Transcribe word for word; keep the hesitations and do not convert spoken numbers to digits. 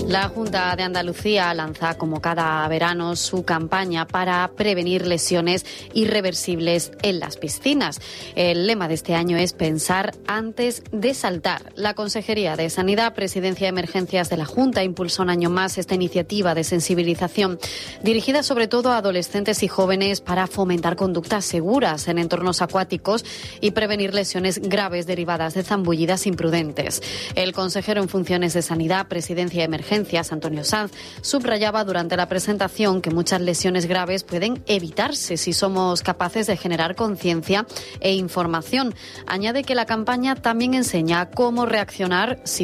La Junta de Andalucía lanza, como cada verano, su campaña para prevenir lesiones irreversibles en las piscinas. El lema de este año es pensar antes de saltar. La Consejería de Sanidad, Presidencia de Emergencias de la Junta, impulsó un año más esta iniciativa de sensibilización dirigida sobre todo a adolescentes y jóvenes para fomentar conductas seguras en entornos acuáticos y prevenir lesiones graves derivadas de zambullidas imprudentes. El consejero en funciones de Sanidad, Presidencia de Emergencias, Antonio Sanz, subrayaba durante la presentación que muchas lesiones graves pueden evitarse si somos capaces de generar conciencia e información. Añade que la campaña también enseña cómo reaccionar si